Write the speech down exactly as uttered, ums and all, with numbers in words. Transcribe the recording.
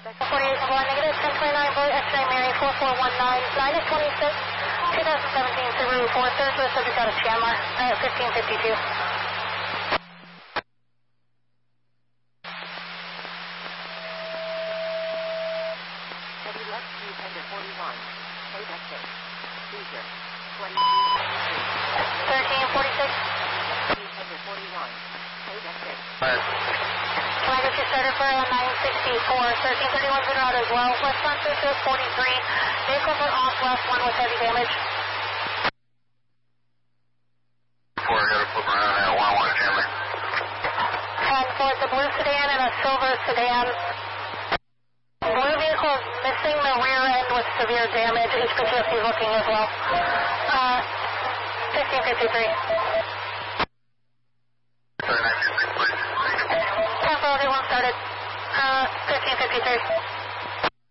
forty-eight one negative, ten twenty-nine Boy, X-ray Mary, four four one nine, nine at twenty-six, twenty seventeen Subaru Forester, with subject out of Chandler, uh, fifteen fifty-two. Heavy left three tender forty-one, code exit, Caesar, twenty-three thirteen forty-six. three tender forty-one, code exit. Can I get you started for nine sixty-four, thirteen thirty-one is out as well, west front surface forty-three, vehicles are off left one with heavy damage. Four, I gotta flip around at one one Chandler. ten four, it's a blue sedan and a silver sedan. Blue vehicle is missing the rear end with severe damage. H P T S is looking as well. Uh, fifteen fifty-three. Sorry, nine six six, please. ten four, everyone started. Uh, fifteen fifty-three.